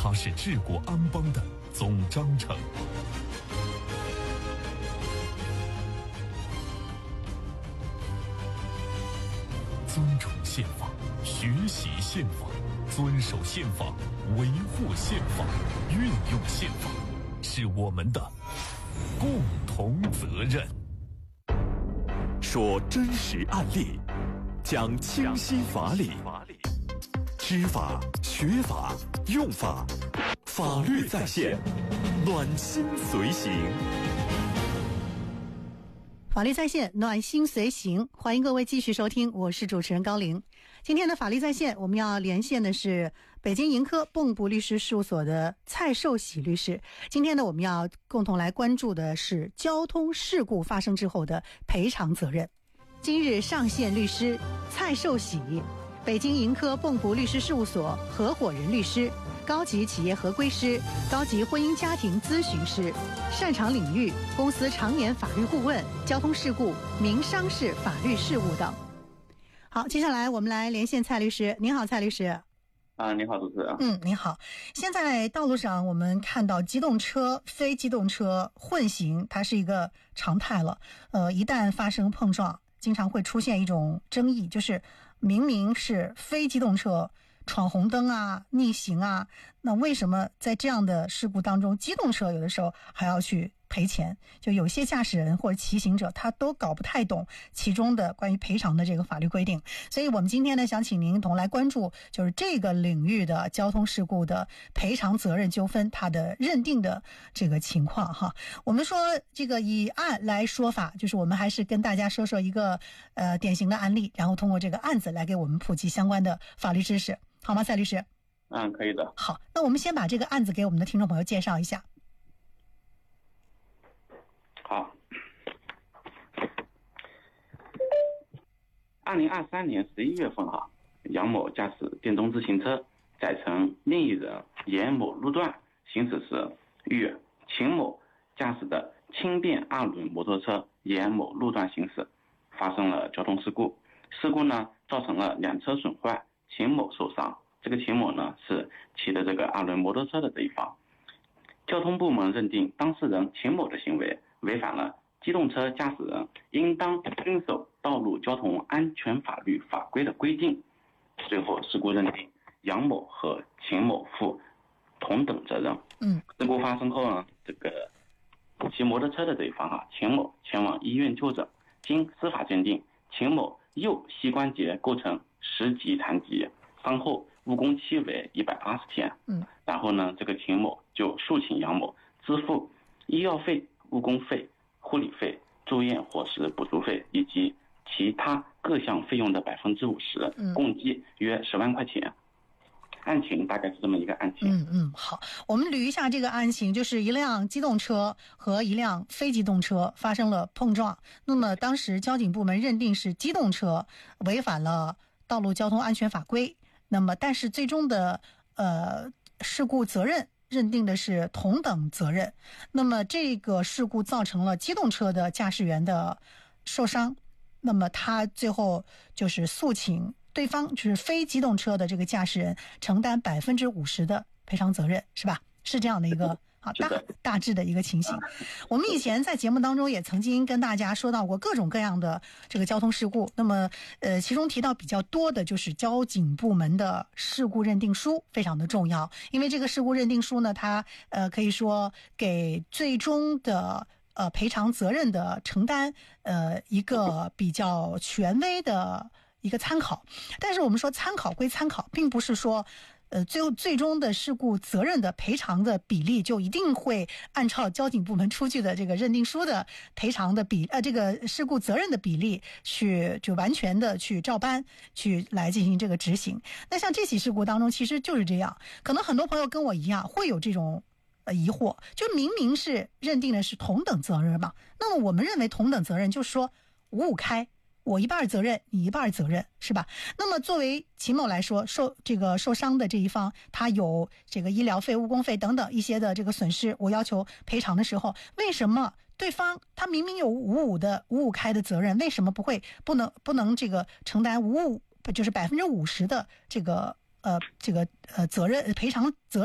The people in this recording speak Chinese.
它是治国安邦的总章程。尊重宪法，学习宪法，遵守宪法，维护宪法，运用宪法，是我们的共同责任。 说真实案例，讲清晰法理，知法学法用法，法律在线，暖心随行。 法律在线，暖心随行，欢迎各位继续收听，我是主持人高玲。今天的法律在线，我们要连线的是北京盈科蚌埠律师事务所的蔡寿喜律师。今天呢，我们要共同来关注的是交通事故发生之后的赔偿责任。今日上线律师蔡寿喜，北京盈科蚌埠律师事务所合伙人律师，高级企业合规师，高级婚姻家庭咨询师，擅长领域公司常年法律顾问、交通事故、民商事法律事务等。好，接下来我们来连线蔡律师。您好，蔡律师。 你好，主持人。 你好。现在道路上我们看到机动车、非机动车混行，它是一个常态了。一旦发生碰撞，经常会出现一种争议，就是明明是非机动车闯红灯啊、逆行啊，那为什么在这样的事故当中，机动车有的时候还要去赔钱？就有些驾驶人或者骑行者他都搞不太懂其中的关于赔偿的这个法律规定。所以我们今天呢，想请您同来关注就是这个领域的交通事故的赔偿责任纠纷它的认定的这个情况哈。我们说这个以案来说法，就是我们还是跟大家说说一个典型的案例，然后通过这个案子来给我们普及相关的法律知识，好吗，蔡律师？ 可以的。 好，那我们先把这个案子给我们的听众朋友介绍一下。 好，2023年11月份杨某驾驶电动自行车载乘另一人严某路段行驶时，与秦某驾驶的轻便2轮摩托车严某路段行驶，发生了交通事故。事故呢，造成了2车损坏，秦某受伤。这个秦某呢，是骑的这个2轮摩托车的这一方。交通部门认定当事人秦某的行为违反了机动车驾驶人应当遵守道路交通安全法律法规的规定。最后事故认定杨某和秦某负同等责任。事故发生后呢，这个骑摩托车的这一方秦某前往医院就诊，经司法鉴定，秦某右膝关节构成10级残疾，伤后误工期为180天。然后呢，这个秦某就诉请杨某支付医药费、误工费、护理费、住院伙食补助费以及其他各项费用的50%，共计约10万块钱。案情大概是这么一个案情。 好，我们捋一下这个案情，就是一辆机动车和一辆非机动车发生了碰撞。那么当时交警部门认定是机动车违反了道路交通安全法规，那么但是最终的事故责任认定的是同等责任。那么这个事故造成了机动车的驾驶员的受伤，那么他最后就是诉请对方就是非机动车的这个驾驶人承担50%的赔偿责任，是吧？是这样的一个大致的一个情形。我们以前在节目当中也曾经跟大家说到过各种各样的这个交通事故，那么其中提到比较多的就是交警部门的事故认定书非常的重要，因为这个事故认定书呢，它可以说给最终的赔偿责任的承担一个比较权威的一个参考。但是我们说参考归参考，并不是说最终的事故责任的赔偿的比例就一定会按照交警部门出具的这个认定书的赔偿的这个事故责任的比例去就完全的去照搬去来进行这个执行。那像这起事故当中其实就是这样，可能很多朋友跟我一样会有这种疑惑，就明明是认定的是同等责任嘛，那么我们认为同等责任就是说5-5开，我一半责任，你一半责任，是吧？那么作为秦某来说，受伤的这一方，他有这个医疗费、误工费等等一些的这个损失，我要求赔偿的时候，为什么对方他明明有5-5开的责任，为什么不能这个承担就是50%的这个责任赔偿责任？